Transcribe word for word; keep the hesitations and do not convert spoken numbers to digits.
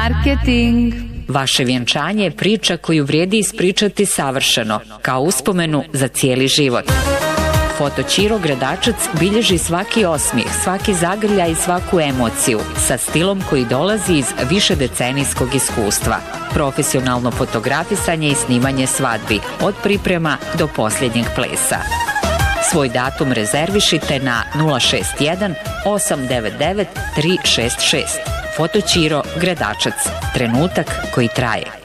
Marketing. Vaše vjenčanje je priča koju vrijedi ispričati savršeno, kao uspomenu za cijeli život. Foto Ćiro Gradačac bilježi svaki osmijeh, svaki zagrljaj i svaku emociju, sa stilom koji dolazi iz višedecenijskog iskustva. Profesionalno fotografisanje i snimanje svadbi, od priprema do posljednjeg plesa. Svoj datum rezervišite na nula šest jedan osam devet devet tri šest šest. Foto Ćiro Gradačac. Trenutak koji traje.